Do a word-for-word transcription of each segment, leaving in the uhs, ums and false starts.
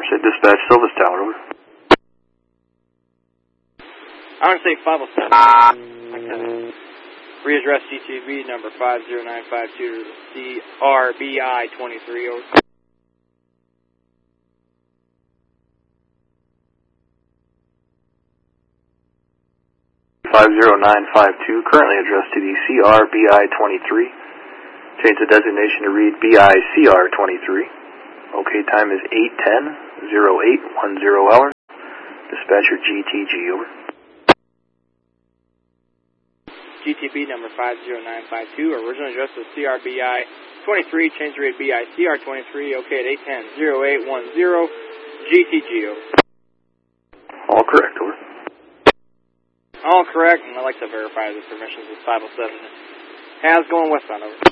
Interstate Dispatch, Silvis Tower, over. Interstate five oh seven. Readdress G T B number five zero nine five two to the C R B I twenty-three, over. five zero nine five two, currently addressed to the C R B I twenty-three. Change the designation to read B I C R twenty-three. Okay, time is eight ten, oh eight ten hours. Dispatcher G T G, over. G T B number five zero nine five two, original address was C R B I twenty-three, change to read B I C R twenty-three, okay at eight ten, oh eight ten, G T G, over. All correct, over. All correct, and I'd like to verify the permissions with five oh seven has going westbound, over.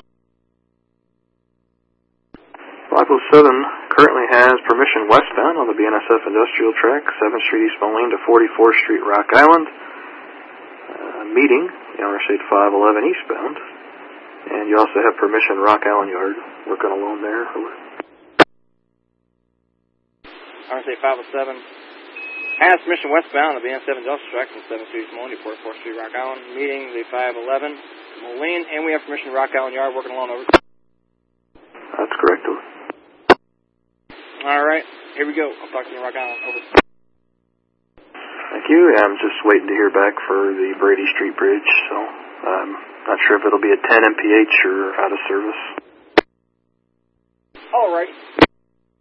five oh seven currently has permission westbound on the B N S F Industrial Track, seventh Street East Moline to forty-fourth Street Rock Island. Uh, meeting the Interstate five eleven eastbound. And you also have permission Rock Island Yard, working alone there, over. Interstate five oh seven has permission westbound on the B N S F Industrial Track from seventh Street East Moline to forty-fourth Street Rock Island. Meeting the five eleven Moline, and we have permission Rock Island Yard, working alone, over. That's correct, over. All right, here we go. I'll talk to you in Rock Island, over. Thank you. I'm just waiting to hear back for the Brady Street Bridge, so I'm not sure if it'll be at ten M P H or out of service. All right.